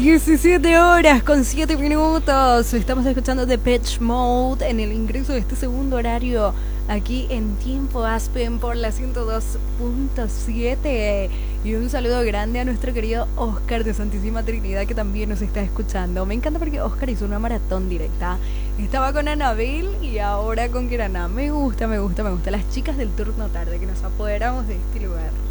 17 horas con 7 minutos. Estamos escuchando Depeche Mode en el ingreso de este segundo horario aquí en Tiempo Aspen por la 102.7. Y un saludo grande a nuestro querido Oscar de Santísima Trinidad, que también nos está escuchando. Me encanta porque Oscar hizo una maratón directa. Estaba con Anabel y ahora con Kiraná. Me gusta. Las chicas del turno tarde, que nos apoderamos de este lugar.